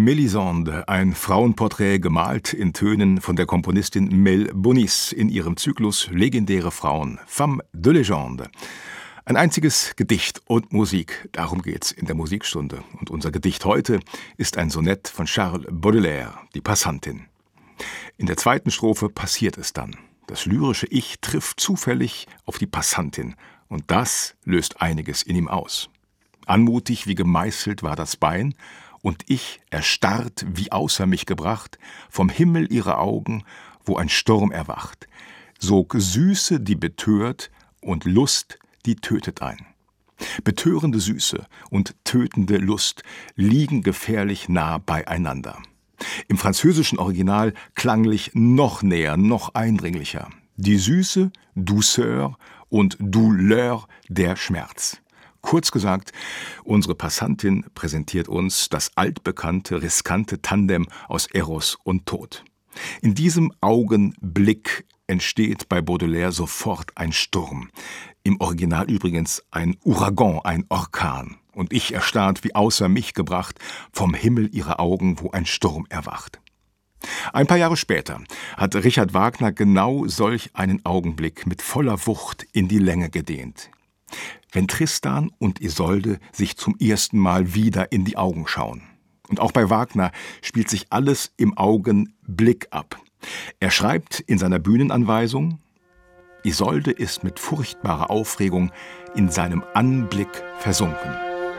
Mélisande, ein Frauenporträt gemalt in Tönen von der Komponistin Mel Bonis in ihrem Zyklus Legendäre Frauen, Femme de Légende. Ein einziges Gedicht und Musik, darum geht's in der Musikstunde. Und unser Gedicht heute ist ein Sonett von Charles Baudelaire, die Passantin. In der zweiten Strophe passiert es dann. Das lyrische Ich trifft zufällig auf die Passantin und das löst einiges in ihm aus. Anmutig wie gemeißelt war das Bein, und ich, erstarrt wie außer mich gebracht, vom Himmel ihre Augen, wo ein Sturm erwacht, sog Süße, die betört, und Lust, die tötet ein. Betörende Süße und tötende Lust liegen gefährlich nah beieinander. Im französischen Original klanglich noch näher, noch eindringlicher. Die Süße, Douceur und Douleur, der Schmerz. Kurz gesagt, unsere Passantin präsentiert uns das altbekannte, riskante Tandem aus Eros und Tod. In diesem Augenblick entsteht bei Baudelaire sofort ein Sturm. Im Original übrigens ein Ouragan, ein Orkan. Und ich erstarrt wie außer mich gebracht, vom Himmel ihrer Augen, wo ein Sturm erwacht. Ein paar Jahre später hat Richard Wagner genau solch einen Augenblick mit voller Wucht in die Länge gedehnt. Wenn Tristan und Isolde sich zum ersten Mal wieder in die Augen schauen. Und auch bei Wagner spielt sich alles im Augenblick ab. Er schreibt in seiner Bühnenanweisung: Isolde ist mit furchtbarer Aufregung in seinem Anblick versunken.